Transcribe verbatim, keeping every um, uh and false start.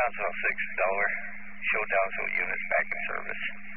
Brownsville six, Delaware. Show Downsville units back in service.